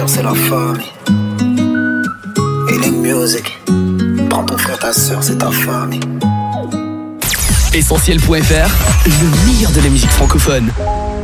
c'est la famille. Healing Music. Prends ton frère, ta soeur, c'est ta famille. Essentiel.fr, le meilleur de la musique francophone.